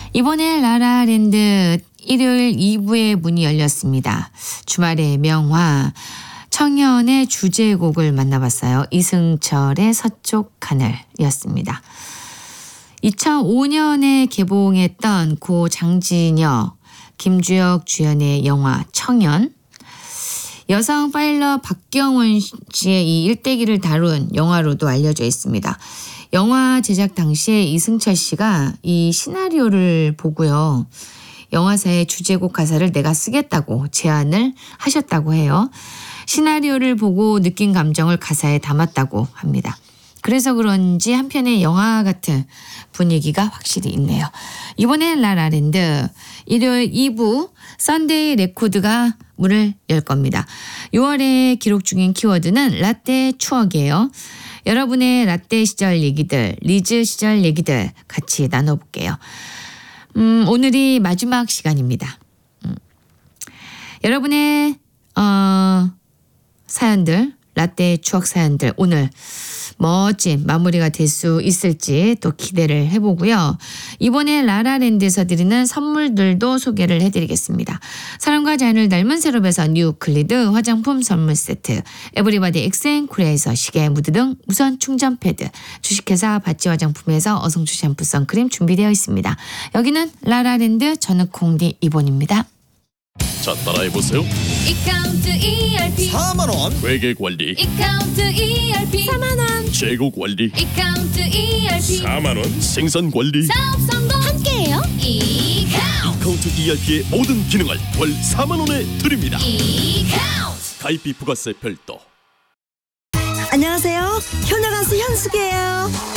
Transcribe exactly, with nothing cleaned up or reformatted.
이번에 라라랜드 일요일 이 부의 문이 열렸습니다. 주말의 명화 청년의 주제곡을 만나봤어요. 이승철의 서쪽 하늘이었습니다. 이천오 년에 개봉했던 고 장진여, 김주혁 주연의 영화 청년, 여성 파일럿 박경원 씨의 이 일대기를 다룬 영화로도 알려져 있습니다. 영화 제작 당시에 이승철 씨가 이 시나리오를 보고요. 영화사의 주제곡 가사를 내가 쓰겠다고 제안을 하셨다고 해요. 시나리오를 보고 느낀 감정을 가사에 담았다고 합니다. 그래서 그런지 한편의 영화 같은 분위기가 확실히 있네요. 이번엔 라라랜드 일요일 이 부 썬데이 레코드가 문을 열 겁니다. 유월에 기록 중인 키워드는 라떼 추억이에요. 여러분의 라떼 시절 얘기들, 리즈 시절 얘기들 같이 나눠볼게요. 음, 오늘이 마지막 시간입니다. 음. 여러분의 어, 사연들, 라떼 추억 사연들 오늘 멋진 마무리가 될 수 있을지 또 기대를 해보고요. 이번에 라라랜드에서 드리는 선물들도 소개를 해드리겠습니다. 사랑과 자연을 닮은 세롭에서 뉴클리드 화장품 선물 세트, 에브리바디 엑센코리아에서 시계, 무드 등 무선 충전 패드, 주식회사 바찌 화장품에서 어성초 샴푸 선크림 준비되어 있습니다. 여기는 라라랜드, 저는 콩디 이본입니다. 자, 따라해보세요. 이카운트 이알피 사만 원 회계관리, 이카운트 이알피 사만 원 재고관리, 이카운트 이알피 사만 원 생산관리. 사업 성공 함께해요. 이카운트 이카운트 이알피의 모든 기능을 월 사만 원에 드립니다. 이카운트 가입비 부가세 별도. 안녕하세요. 효녀 가수 현숙이에요.